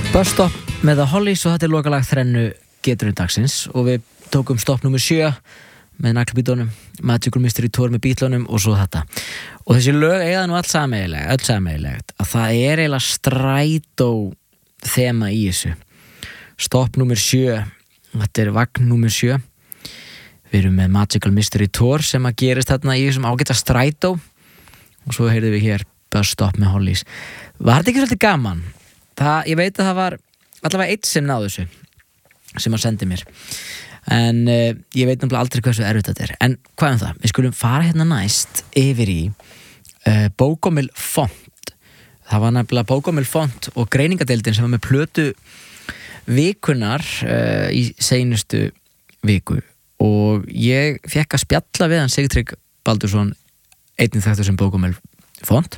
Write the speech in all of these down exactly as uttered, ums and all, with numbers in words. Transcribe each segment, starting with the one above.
Bus Stop með The Hollies og þetta er lokalag þrennu geturinn dagsins og við tókum stopp númer sjö með naglbítunum, Magical Mystery Tour með Beatlunum og svo þetta. Og þessi lög eiga nú allt sameiginlegt, öll sameiginlegt að það er eiginlega strætó þema í þessu. Stopp númer sjö, þetta er vagn númer sjö. Við erum með Magical Mystery Tour sem að gerist þarna í þessum ágæta strætó og svo heyrðum við hér Bus Stop með Hollies. Var þetta ekki svolítið gaman? Það, ég veit að það var allavega eitt sem náðu þessu sem að sendi mér en uh, ég veit náttúrulega aldrei hversu erfitt þetta er en hvað um það, við skulum fara hérna næst yfir í uh, Bókomil Font. Það var nefnilega Bókomil Font og greiningadeildin sem var með plötu vikunar uh, í seinustu viku og ég fekk að spjalla við hann Sigtrygg Baldursson, einnig þekktur sem Bókomil Font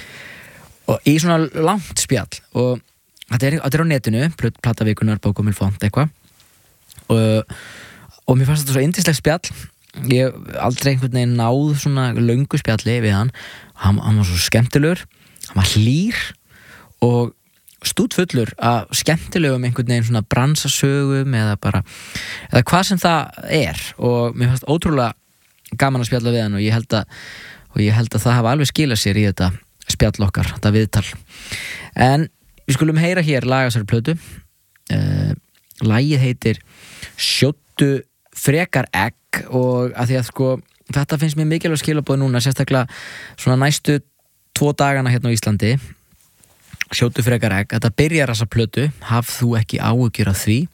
og í svona langt spjall og þetta er, þetta er á netinu, plata vikunar Bókomil Font eitthvað og, og mér fannst þetta svo yndislegt spjall ég hef aldrei einhvern veginn náð svona löngu spjalli við hann hann, hann var svo skemmtilegur, hann var hlýr og stútfullur af skemmtilegum einhvern veginn svona bransasögum eða bara eða hvað sem það er og mér fannst ótrúlega gaman að spjalla við hann og ég held að, og ég held að það hafa alveg skilað sér í þetta spjall okkar, þetta viðtal en við skulum heyra hér lagasar plötu uh, lagið heitir Sjóttu frekar egg og að því að sko þetta finnst mér mikilvægt skilaboð núna sérstaklega svona næstu tvo dagana hérna á Íslandi Sjóttu frekar egg, þetta byrjar þessa plötu haf þú ekki áhyggjur af því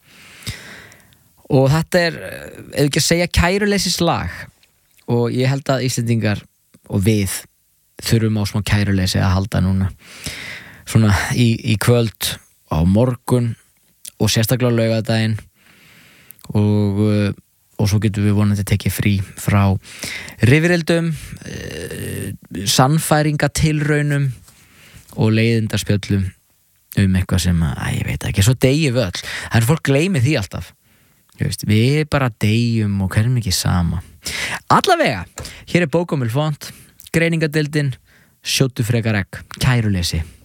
og þetta er ef ekki að segja kæruleysis lag og ég held að Íslendingar og við þurfum á smá kæruleysi að halda núna svona í, í kvöld á morgun og sérstaklega á laugardaginn og, og svo getum við vonandi tekið frí frá rifrildum uh, sannfæringatilraunum og leiðindarspjöllum um eitthvað sem að, að ég veit ekki, svo deyjum við öll það er fólk gleymi því alltaf veist, við bara deyjum og hverjum ekki sama allavega, hér er Bókomil Font greiningadeildin Sjóttu frekar egg, kæruleysi